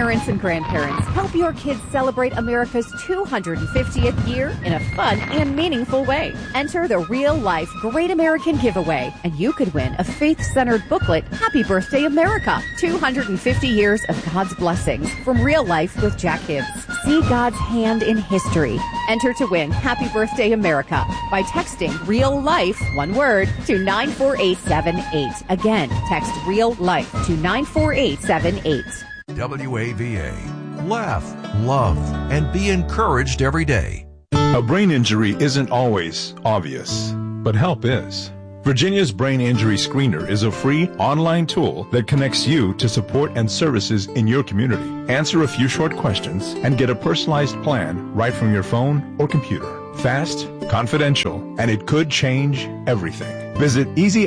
parents and grandparents, help your kids celebrate America's 250th year in a fun and meaningful way. Enter the Real Life Great American Giveaway, and you could win a faith-centered booklet, Happy Birthday America, 250 years of God's blessings from Real Life with Jack Hibbs. See God's hand in history. Enter to win Happy Birthday America by texting Real Life, one word, to 94878. Again, text Real Life to 94878. WAVA. Laugh, love, and be encouraged every day. A brain injury isn't always obvious, but help is. Virginia's Brain Injury Screener is a free online tool that connects you to support and services in your community. Answer a few short questions and get a personalized plan right from your phone or computer. Fast, confidential, and it could change everything. Visit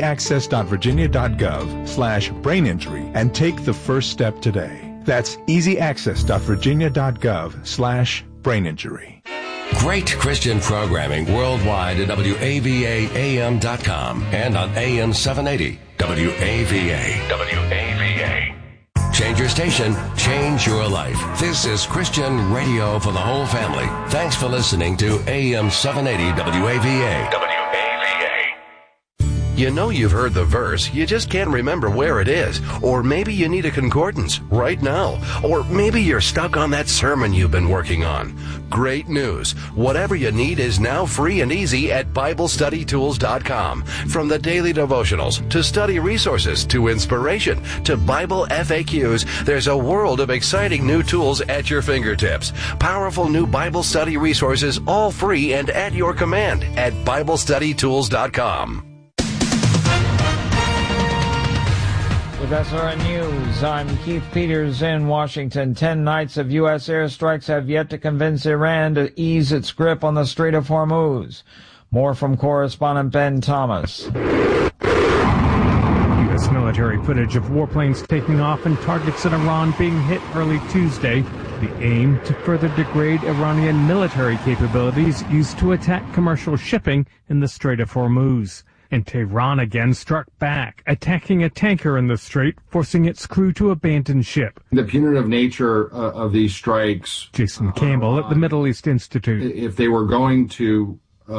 easyaccess.virginia.gov/braininjury and take the first step today. That's easyaccess.virginia.gov/braininjury. Great Christian programming worldwide at WAVAAM.com and on AM 780 WAVA. WAVA. Change your station, change your life. This is Christian radio for the whole family. Thanks for listening to AM 780 WAVA. WAVA. You know you've heard the verse, you just can't remember where it is. Or maybe you need a concordance right now. Or maybe you're stuck on that sermon you've been working on. Great news. Whatever you need is now free and easy at BibleStudyTools.com. From the daily devotionals, to study resources, to inspiration, to Bible FAQs, there's a world of exciting new tools at your fingertips. Powerful new Bible study resources, all free and at your command at BibleStudyTools.com. With SRN News, I'm Keith Peters in Washington. 10 nights of U.S. airstrikes have yet to convince Iran to ease its grip on the Strait of Hormuz. More from correspondent Ben Thomas. U.S. military footage of warplanes taking off and targets in Iran being hit early Tuesday. The aim to further degrade Iranian military capabilities used to attack commercial shipping in the Strait of Hormuz. And Tehran again struck back, attacking a tanker in the strait, forcing its crew to abandon ship. The punitive nature of these strikes... Jason Campbell at the Middle East Institute. If they were going to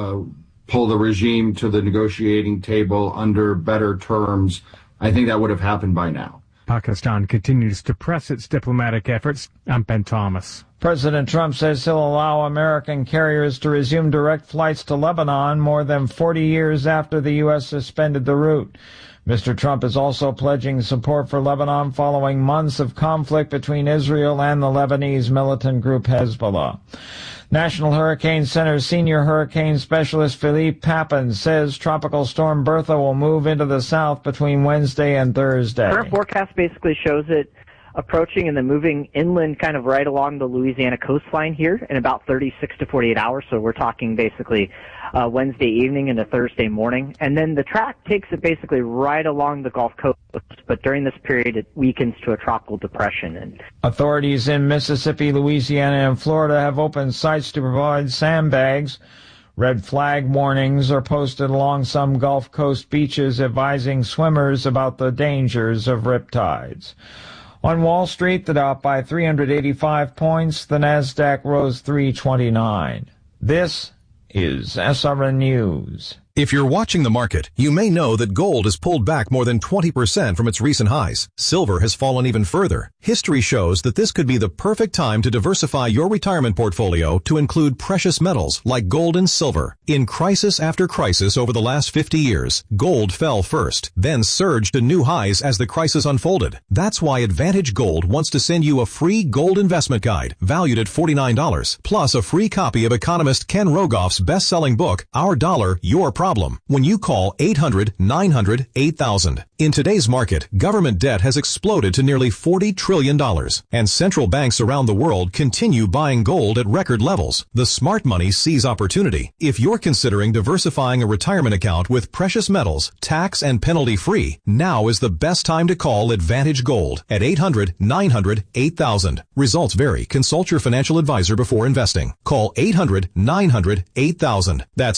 pull the regime to the negotiating table under better terms, I think that would have happened by now. Pakistan continues to press its diplomatic efforts. I'm Ben Thomas. President Trump says he'll allow American carriers to resume direct flights to Lebanon more than 40 years after the U.S. suspended the route. Mr. Trump is also pledging support for Lebanon following months of conflict between Israel and the Lebanese militant group Hezbollah. National Hurricane Center senior hurricane specialist Philippe Papin says Tropical Storm Bertha will move into the south between Wednesday and Thursday. Current forecast basically shows it approaching and then moving inland kind of right along the Louisiana coastline here in about 36 to 48 hours. So we're talking basically Wednesday evening into Thursday morning. And then the track takes it basically right along the Gulf Coast. But during this period, it weakens to a tropical depression. And authorities in Mississippi, Louisiana, and Florida have opened sites to provide sandbags. Red flag warnings are posted along some Gulf Coast beaches advising swimmers about the dangers of riptides. On Wall Street, the Dow up by 385 points. The Nasdaq rose 329. This is SRN News. If you're watching the market, you may know that gold has pulled back more than 20% from its recent highs. Silver has fallen even further. History shows that this could be the perfect time to diversify your retirement portfolio to include precious metals like gold and silver. In crisis after crisis over the last 50 years, gold fell first, then surged to new highs as the crisis unfolded. That's why Advantage Gold wants to send you a free gold investment guide valued at $49, plus a free copy of economist Ken Rogoff's best-selling book, Our Dollar, Your Problem, when you call 800-900-8000. In today's market, government debt has exploded to nearly $40 trillion, and central banks around the world continue buying gold at record levels. The smart money sees opportunity. If you're considering diversifying a retirement account with precious metals, tax and penalty-free, now is the best time to call Advantage Gold at 800-900-8000. Results vary. Consult your financial advisor before investing. Call 800-900-8000. That's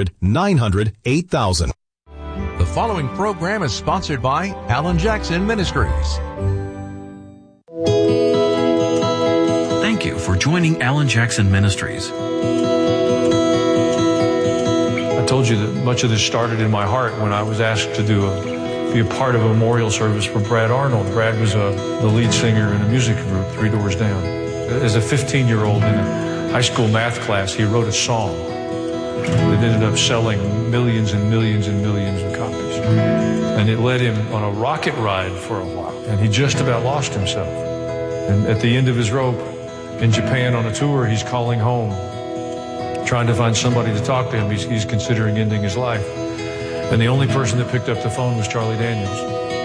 800-900-8000. The following program is sponsored by Alan Jackson Ministries. for joining Alan Jackson Ministries. I told you that much of this started in my heart when I was asked to be a part of a memorial service for Brad Arnold. Brad was the lead singer in a music group, Three Doors Down. As a 15-year-old in a high school math class, he wrote a song that ended up selling millions and millions and millions of copies. And it led him on a rocket ride for a while. And he just about lost himself. And at the end of his rope in Japan on a tour, he's calling home, trying to find somebody to talk to him. He's considering ending his life. And the only person that picked up the phone was Charlie Daniels.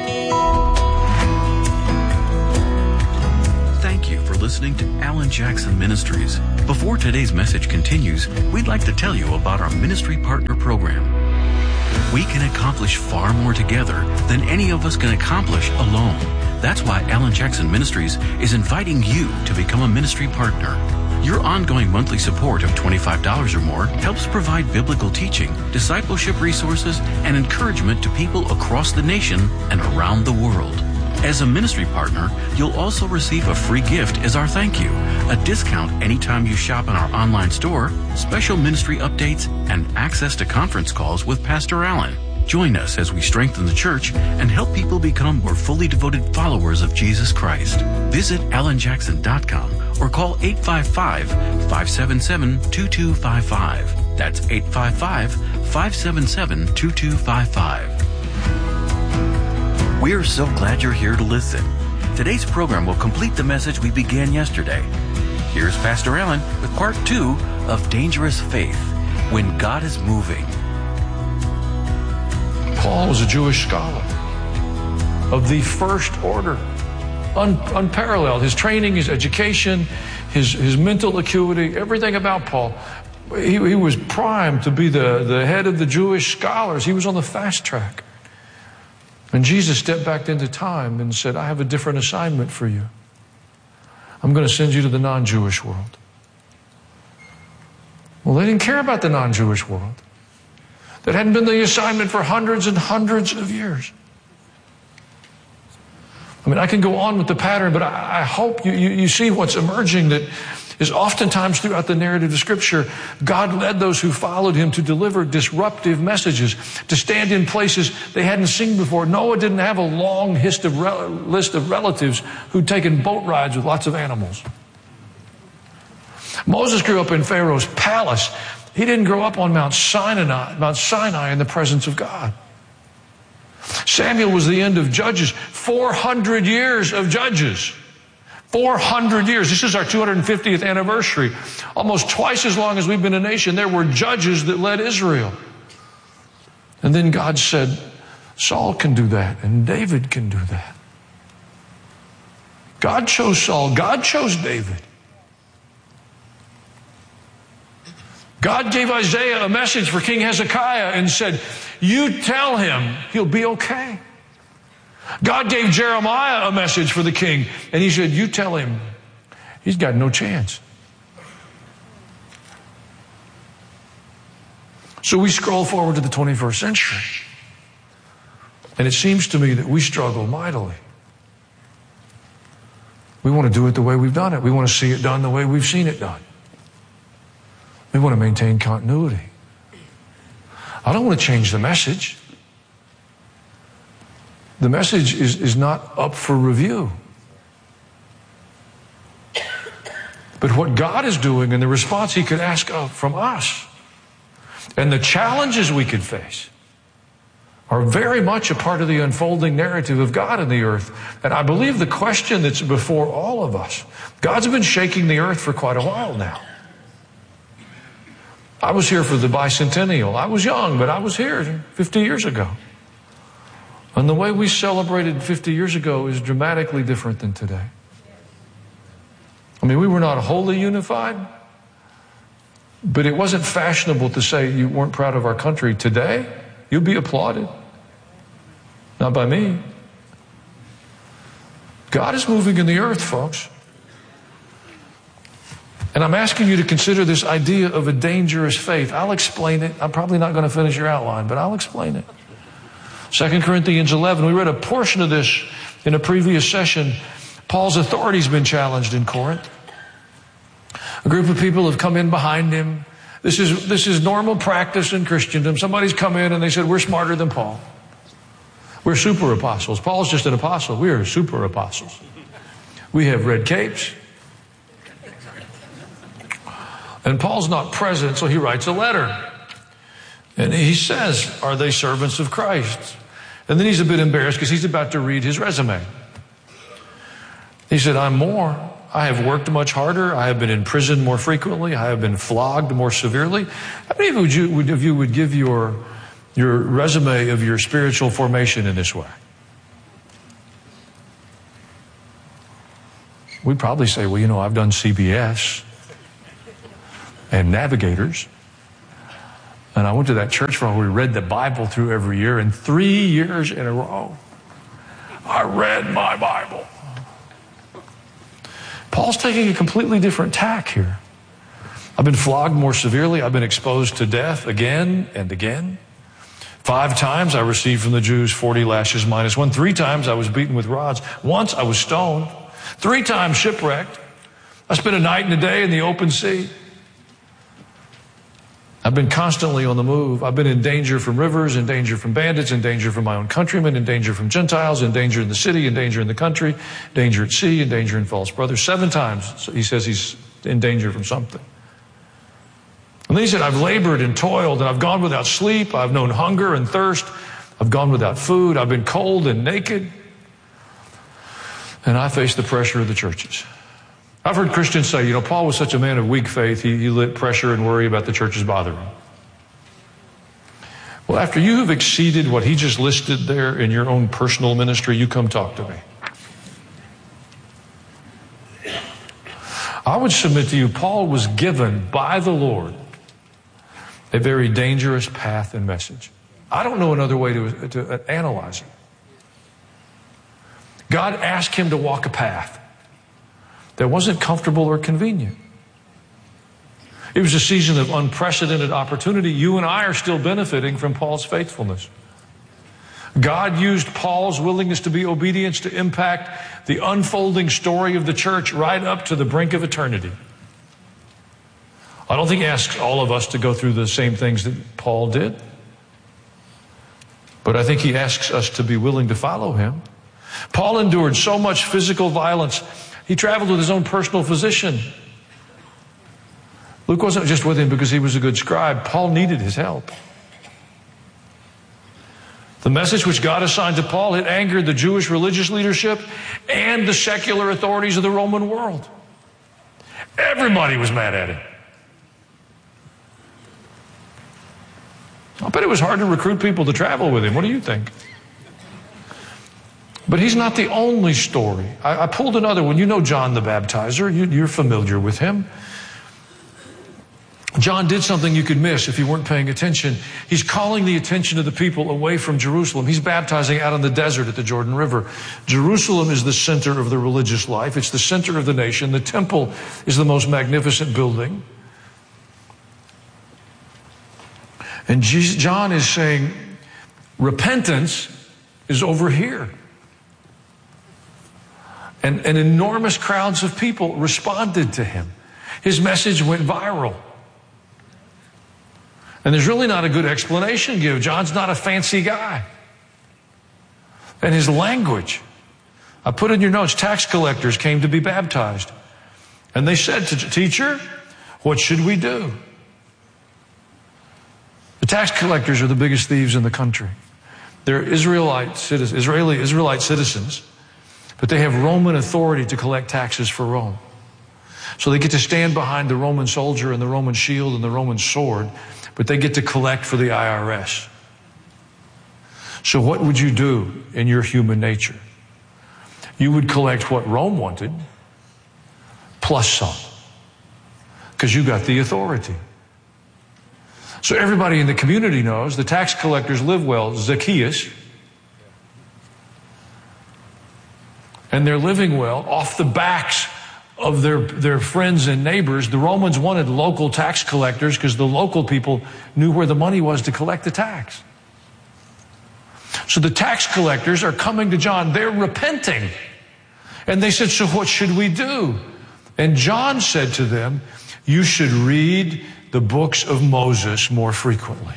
Thank you for listening to Alan Jackson Ministries. Before today's message continues, we'd like to tell you about our Ministry Partner Program. We can accomplish far more together than any of us can accomplish alone. That's why Alan Jackson Ministries is inviting you to become a ministry partner. Your ongoing monthly support of $25 or more helps provide biblical teaching, discipleship resources, and encouragement to people across the nation and around the world. As a ministry partner, you'll also receive a free gift as our thank you, a discount anytime you shop in our online store, special ministry updates, and access to conference calls with Pastor Allen. Join us as we strengthen the church and help people become more fully devoted followers of Jesus Christ. Visit alanjackson.com or call 855-577-2255. That's 855-577-2255. We're so glad you're here to listen. Today's program will complete the message we began yesterday. Here's Pastor Allen with part 2 of Dangerous Faith, When God is Moving. Paul was a Jewish scholar of the first order, unparalleled. His training, his education, his mental acuity, everything about Paul. He was primed to be the head of the Jewish scholars. He was on the fast track. And Jesus stepped back into time and said, I have a different assignment for you. I'm going to send you to the non-Jewish world. Well, they didn't care about the non-Jewish world. That hadn't been the assignment for hundreds and hundreds of years. I mean, I can go on with the pattern, but I hope you see what's emerging, that is oftentimes throughout the narrative of Scripture, God led those who followed him to deliver disruptive messages, to stand in places they hadn't seen before. Noah didn't have a long list of relatives who'd taken boat rides with lots of animals. Moses grew up in Pharaoh's palace. He didn't grow up on Mount Sinai in the presence of God. Samuel was the end of Judges. 400 years of Judges. 400 years. This is our 250th anniversary. Almost twice as long as we've been a nation. There were judges that led Israel. And then God said, Saul can do that, and David can do that. God chose Saul. God chose David. God gave Isaiah a message for King Hezekiah and said, you tell him he'll be okay. God gave Jeremiah a message for the king, and he said, you tell him he's got no chance. So we scroll forward to the 21st century, and it seems to me that we struggle mightily. We want to do it the way we've done it. We want to see it done the way we've seen it done. We want to maintain continuity. I don't want to change the message. The message is not up for review. But what God is doing and the response he could ask from us and the challenges we could face are very much a part of the unfolding narrative of God in the earth. And I believe the question that's before all of us, God's been shaking the earth for quite a while now. I was here for the bicentennial. I was young, but I was here 50 years ago. And the way we celebrated 50 years ago is dramatically different than today. I mean, we were not wholly unified, but it wasn't fashionable to say you weren't proud of our country. Today, you'll be applauded. Not by me. God is moving in the earth, folks. And I'm asking you to consider this idea of a dangerous faith. I'll explain it. I'm probably not going to finish your outline, but I'll explain it. 2 Corinthians 11, we read a portion of this in a previous session. Paul's authority's been challenged in Corinth. A group of people have come in behind him. This is normal practice in Christendom. Somebody's come in and they said, we're smarter than Paul. We're super apostles. Paul's just an apostle. We are super apostles. We have red capes. And Paul's not present, so he writes a letter. And he says, are they servants of Christ? And then he's a bit embarrassed because he's about to read his resume. He said, I'm more. I have worked much harder. I have been in prison more frequently. I have been flogged more severely. How many of you would give your resume of your spiritual formation in this way? We'd probably say, well, I've done CBS and Navigators. And I went to that church where we read the Bible through every year, and 3 years in a row, I read my Bible. Paul's taking a completely different tack here. I've been flogged more severely. I've been exposed to death again and again. 5 times I received from the Jews 40 lashes minus 1. 3 times I was beaten with rods. Once I was stoned. 3 times shipwrecked. I spent a night and a day in the open sea. I've been constantly on the move. I've been in danger from rivers, in danger from bandits, in danger from my own countrymen, in danger from Gentiles, in danger in the city, in danger in the country, danger at sea, in danger in false brothers. 7 times he says he's in danger from something. And then he said, I've labored and toiled, and I've gone without sleep. I've known hunger and thirst. I've gone without food. I've been cold and naked. And I face the pressure of the churches. I've heard Christians say, Paul was such a man of weak faith, he let pressure and worry about the churches bother him. Well, after you have exceeded what he just listed there in your own personal ministry, you come talk to me. I would submit to you, Paul was given by the Lord a very dangerous path and message. I don't know another way to analyze it. God asked him to walk a path that wasn't comfortable or convenient. It was a season of unprecedented opportunity. You and I are still benefiting from Paul's faithfulness. God used Paul's willingness to be obedient to impact the unfolding story of the church right up to the brink of eternity. I don't think he asks all of us to go through the same things that Paul did. But I think he asks us to be willing to follow him. Paul endured so much physical violence. He traveled with his own personal physician. Luke wasn't just with him because he was a good scribe. Paul needed his help. The message which God assigned to Paul had angered the Jewish religious leadership and the secular authorities of the Roman world. Everybody was mad at him. I bet it was hard to recruit people to travel with him. What do you think? But he's not the only story. I pulled another one. You know John the Baptizer. You're familiar with him. John did something you could miss if you weren't paying attention. He's calling the attention of the people away from Jerusalem. He's baptizing out in the desert at the Jordan River. Jerusalem is the center of the religious life. It's the center of the nation. The temple is the most magnificent building. And John is saying, repentance is over here. And enormous crowds of people responded to him. His message went viral. And there's really not a good explanation given. John's not a fancy guy. And his language, I put in your notes, tax collectors came to be baptized. And they said to Teacher, what should we do? The tax collectors are the biggest thieves in the country. They're Israeli citizens, but they have Roman authority to collect taxes for Rome. So they get to stand behind the Roman soldier and the Roman shield and the Roman sword, but they get to collect for the IRS. So what would you do in your human nature? You would collect what Rome wanted, plus some, because you got the authority. So everybody in the community knows the tax collectors live well. Zacchaeus. And they're living well off the backs of their friends and neighbors. The Romans wanted local tax collectors because the local people knew where the money was to collect the tax. So the tax collectors are coming to John. They're repenting. And they said, so what should we do? And John said to them, you should read the books of Moses more frequently.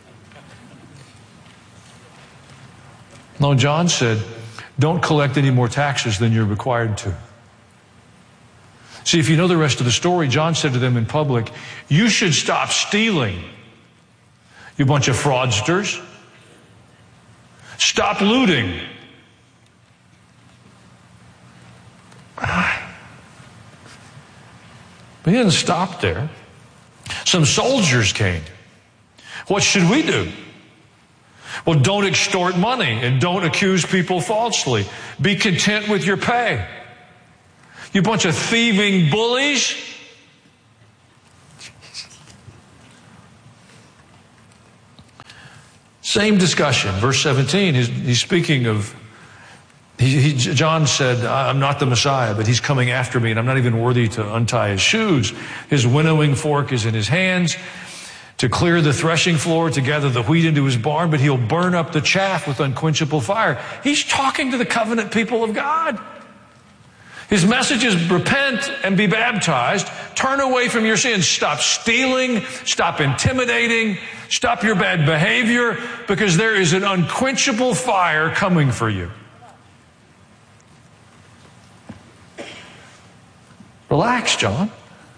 No, John said, don't collect any more taxes than you're required to. See, if you know the rest of the story, John said to them in public, you should stop stealing, you bunch of fraudsters. Stop looting. But he didn't stop there. Some soldiers came. What should we do? Well, don't extort money and don't accuse people falsely. Be content with your pay. You bunch of thieving bullies. Same discussion, verse 17. He's speaking of, John said, I'm not the Messiah, but he's coming after me, and I'm not even worthy to untie his shoes. His winnowing fork is in his hands to clear the threshing floor, to gather the wheat into his barn, but he'll burn up the chaff with unquenchable fire. He's talking to the covenant people of God. His message is repent and be baptized. Turn away from your sins. Stop stealing. Stop intimidating. Stop your bad behavior, because there is an unquenchable fire coming for you. Relax, John.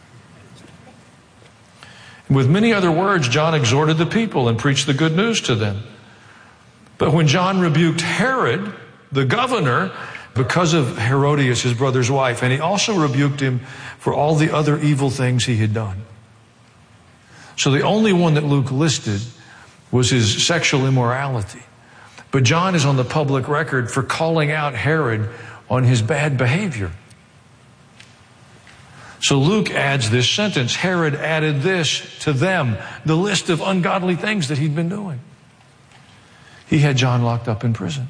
With many other words, John exhorted the people and preached the good news to them. But when John rebuked Herod, the governor, because of Herodias, his brother's wife, and he also rebuked him for all the other evil things he had done. So the only one that Luke listed was his sexual immorality. But John is on the public record for calling out Herod on his bad behavior. So Luke adds this sentence, Herod added this to them, the list of ungodly things that he'd been doing. He had John locked up in prison.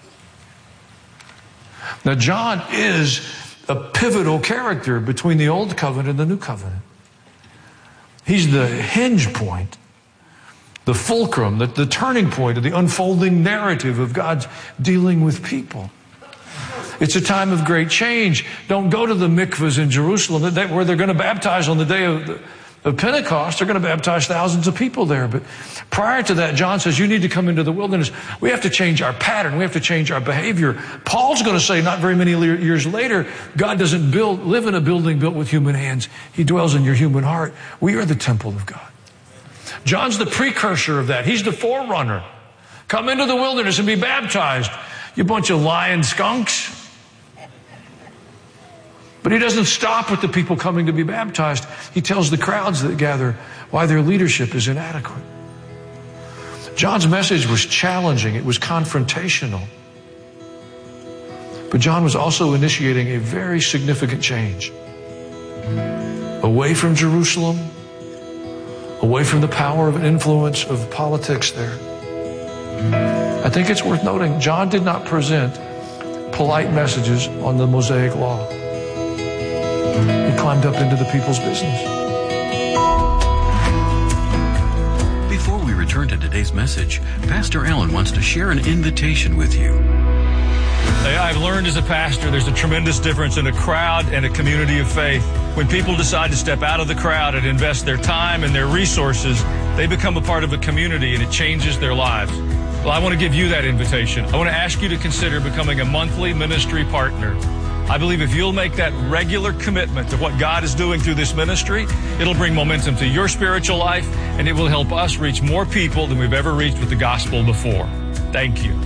Now, John is a pivotal character between the Old Covenant and the New Covenant. He's the hinge point, the fulcrum, the turning point of the unfolding narrative of God's dealing with people. It's a time of great change. Don't go to the mikvahs in Jerusalem where they're going to baptize on the day of Pentecost. They're going to baptize thousands of people there. But prior to that, John says, you need to come into the wilderness. We have to change our pattern. We have to change our behavior. Paul's going to say not very many years later, God doesn't live in a building built with human hands. He dwells in your human heart. We are the temple of God. John's the precursor of that. He's the forerunner. Come into the wilderness and be baptized, you bunch of lying skunks. But he doesn't stop with the people coming to be baptized. He tells the crowds that gather why their leadership is inadequate. John's message was challenging. It was confrontational. But John was also initiating a very significant change. Away from Jerusalem, away from the power and influence of politics there. I think it's worth noting, John did not present polite messages on the Mosaic Law. He climbed up into the people's business. Before we return to today's message, Pastor Allen wants to share an invitation with you. I've learned as a pastor there's a tremendous difference in a crowd and a community of faith. When people decide to step out of the crowd and invest their time and their resources, they become a part of a community and it changes their lives. Well, I want to give you that invitation. I want to ask you to consider becoming a monthly ministry partner. I believe if you'll make that regular commitment to what God is doing through this ministry, it'll bring momentum to your spiritual life, and it will help us reach more people than we've ever reached with the gospel before. Thank you.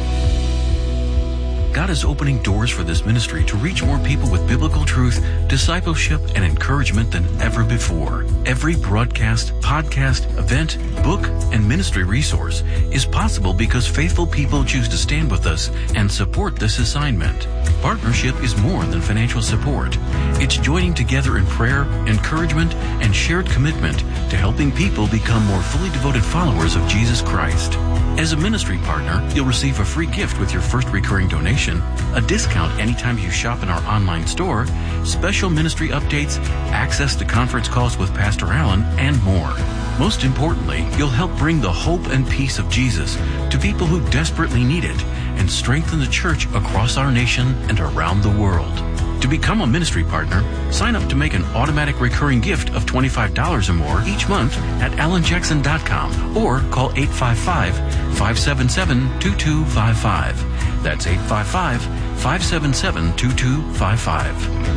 God is opening doors for this ministry to reach more people with biblical truth, discipleship, and encouragement than ever before. Every broadcast, podcast, event, book, and ministry resource is possible because faithful people choose to stand with us and support this assignment. Partnership is more than financial support. It's joining together in prayer, encouragement, and shared commitment to helping people become more fully devoted followers of Jesus Christ. As a ministry partner, you'll receive a free gift with your first recurring donation, a discount anytime you shop in our online store, special ministry updates, access to conference calls with Pastor Allen, and more. Most importantly, you'll help bring the hope and peace of Jesus to people who desperately need it and strengthen the church across our nation and around the world. To become a ministry partner, sign up to make an automatic recurring gift of $25 or more each month at alanjackson.com or call 855-577-2255. That's 855-577-2255.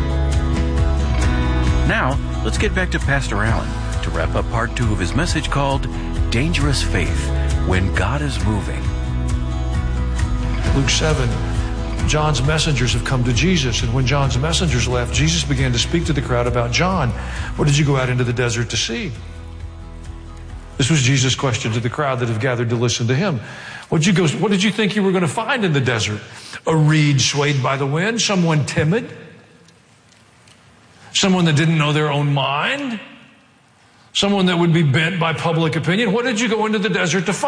Now, let's get back to Pastor Allen to wrap up part 2 of his message called Dangerous Faith, When God is Moving. Luke 7, John's messengers have come to Jesus, and when John's messengers left, Jesus began to speak to the crowd about John. What did you go out into the desert to see? This was Jesus' question to the crowd that have gathered to listen to him. What did you think you were going to find in the desert? A reed swayed by the wind? Someone timid? Someone that didn't know their own mind? Someone that would be bent by public opinion? What did you go into the desert to find?